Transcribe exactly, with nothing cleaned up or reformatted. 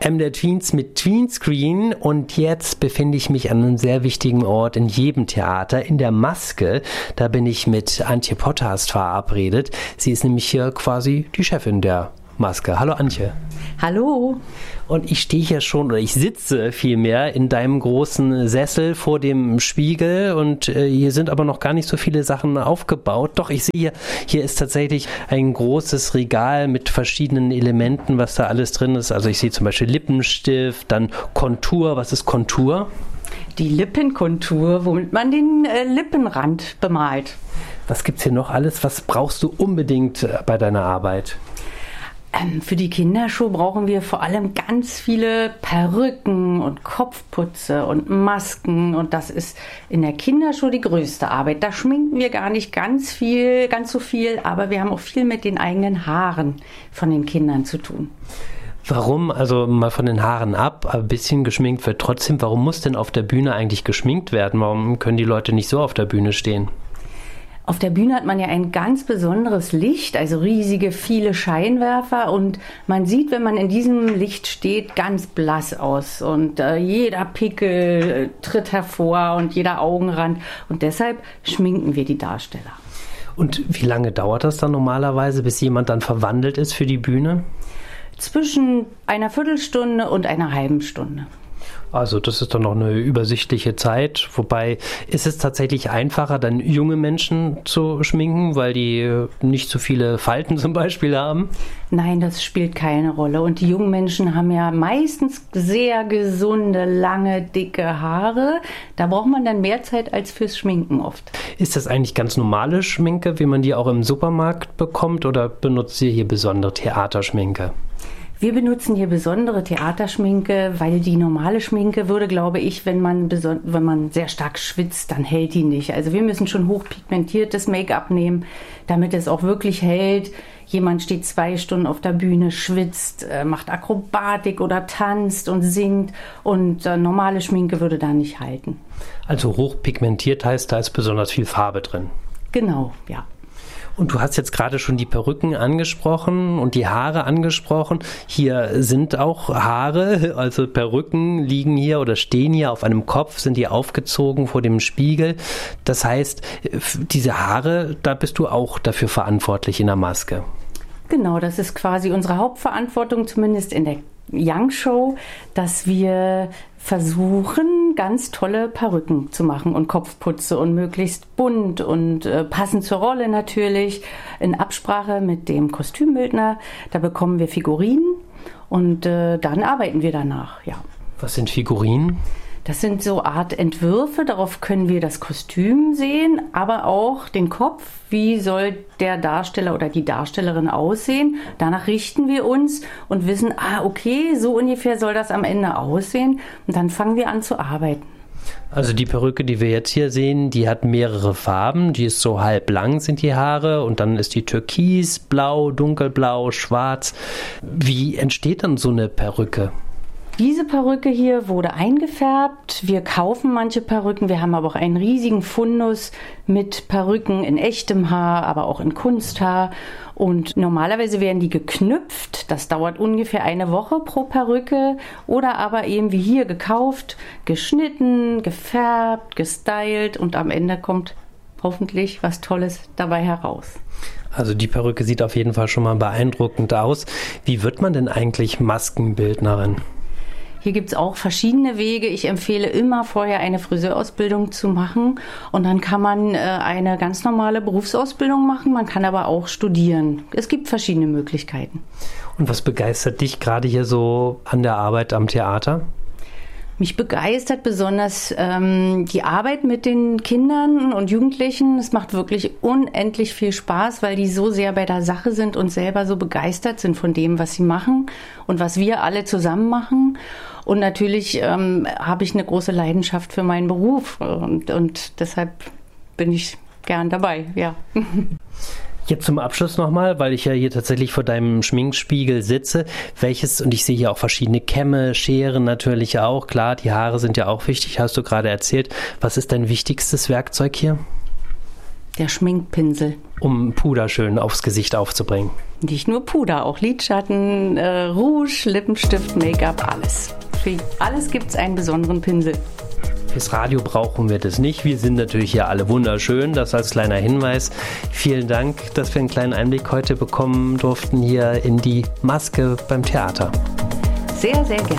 M D R Tweens mit Tweenscreen und jetzt befinde ich mich an einem sehr wichtigen Ort in jedem Theater, in der Maske. Da bin ich mit Antje Potthast verabredet. Sie ist nämlich hier quasi die Chefin der Maske. Hallo Antje. Hallo. Und ich stehe hier schon, oder ich sitze vielmehr in deinem großen Sessel vor dem Spiegel und äh, hier sind aber noch gar nicht so viele Sachen aufgebaut. Doch, ich sehe hier, hier ist tatsächlich ein großes Regal mit verschiedenen Elementen, was da alles drin ist. Also ich sehe zum Beispiel Lippenstift, dann Kontur. Was ist Kontur? Die Lippenkontur, womit man den äh, Lippenrand bemalt. Was gibt's hier noch alles? Was brauchst du unbedingt äh, bei deiner Arbeit? Ähm, für die Kindershow brauchen wir vor allem ganz viele Perücken und Kopfputze und Masken. Und das ist in der Kindershow die größte Arbeit. Da schminken wir gar nicht ganz viel, ganz so viel, aber wir haben auch viel mit den eigenen Haaren von den Kindern zu tun. Warum, also mal von den Haaren ab, ein bisschen geschminkt wird trotzdem, warum muss denn auf der Bühne eigentlich geschminkt werden? Warum können die Leute nicht so auf der Bühne stehen? Auf der Bühne hat man ja ein ganz besonderes Licht, also riesige, viele Scheinwerfer und man sieht, wenn man in diesem Licht steht, ganz blass aus und äh, jeder Pickel äh, tritt hervor und jeder Augenrand und deshalb schminken wir die Darsteller. Und wie lange dauert das dann normalerweise, bis jemand dann verwandelt ist für die Bühne? Zwischen einer Viertelstunde und einer halben Stunde. Also das ist doch noch eine übersichtliche Zeit, wobei ist es tatsächlich einfacher, dann junge Menschen zu schminken, weil die nicht so viele Falten zum Beispiel haben? Nein, das spielt keine Rolle und die jungen Menschen haben ja meistens sehr gesunde, lange, dicke Haare. Da braucht man dann mehr Zeit als fürs Schminken oft. Ist das eigentlich ganz normale Schminke, wie man die auch im Supermarkt bekommt oder benutzt ihr hier besondere Theaterschminke? Wir benutzen hier besondere Theaterschminke, weil die normale Schminke würde, glaube ich, wenn man, beson- wenn man sehr stark schwitzt, dann hält die nicht. Also wir müssen schon hochpigmentiertes Make-up nehmen, damit es auch wirklich hält. Jemand steht zwei Stunden auf der Bühne, schwitzt, äh, macht Akrobatik oder tanzt und singt und äh, normale Schminke würde da nicht halten. Also hochpigmentiert heißt, da ist besonders viel Farbe drin. Genau, ja. Und du hast jetzt gerade schon die Perücken angesprochen und die Haare angesprochen. Hier sind auch Haare, also Perücken liegen hier oder stehen hier auf einem Kopf, sind die aufgezogen vor dem Spiegel. Das heißt, diese Haare, da bist du auch dafür verantwortlich in der Maske. Genau, das ist quasi unsere Hauptverantwortung, zumindest in der Young Show, dass wir versuchen, ganz tolle Perücken zu machen und Kopfputze und möglichst bunt und äh, passend zur Rolle natürlich, in Absprache mit dem Kostümbildner. Da bekommen wir Figurinen und äh, dann arbeiten wir danach, ja. Was sind Figurinen? Das sind so Art Entwürfe, darauf können wir das Kostüm sehen, aber auch den Kopf. Wie soll der Darsteller oder die Darstellerin aussehen? Danach richten wir uns und wissen, ah, okay, so ungefähr soll das am Ende aussehen. Und dann fangen wir an zu arbeiten. Also die Perücke, die wir jetzt hier sehen, die hat mehrere Farben. Die ist so halblang, sind die Haare. Und dann ist die türkis, blau, dunkelblau, schwarz. Wie entsteht dann so eine Perücke? Diese Perücke hier wurde eingefärbt. Wir kaufen manche Perücken. Wir haben aber auch einen riesigen Fundus mit Perücken in echtem Haar, aber auch in Kunsthaar. Und normalerweise werden die geknüpft. Das dauert ungefähr eine Woche pro Perücke. Oder aber eben wie hier gekauft, geschnitten, gefärbt, gestylt und am Ende kommt hoffentlich was Tolles dabei heraus. Also die Perücke sieht auf jeden Fall schon mal beeindruckend aus. Wie wird man denn eigentlich Maskenbildnerin? Hier gibt es auch verschiedene Wege. Ich empfehle immer vorher eine Friseurausbildung zu machen und dann kann man äh, eine ganz normale Berufsausbildung machen. Man kann aber auch studieren. Es gibt verschiedene Möglichkeiten. Und was begeistert dich gerade hier so an der Arbeit am Theater? Mich begeistert besonders ähm, die Arbeit mit den Kindern und Jugendlichen. Es macht wirklich unendlich viel Spaß, weil die so sehr bei der Sache sind und selber so begeistert sind von dem, was sie machen und was wir alle zusammen machen. Und natürlich ähm, habe ich eine große Leidenschaft für meinen Beruf und, und deshalb bin ich gern dabei, ja. Jetzt zum Abschluss nochmal, weil ich ja hier tatsächlich vor deinem Schminkspiegel sitze. Welches, und ich sehe hier auch verschiedene Kämme, Scheren natürlich auch. Klar, die Haare sind ja auch wichtig, hast du gerade erzählt. Was ist dein wichtigstes Werkzeug hier? Der Schminkpinsel. Um Puder schön aufs Gesicht aufzubringen. Nicht nur Puder, auch Lidschatten, äh, Rouge, Lippenstift, Make-up, alles. Für alles gibt es einen besonderen Pinsel. Fürs Radio brauchen wir das nicht. Wir sind natürlich hier alle wunderschön. Das als kleiner Hinweis. Vielen Dank, dass wir einen kleinen Einblick heute bekommen durften hier in die Maske beim Theater. Sehr, sehr gerne.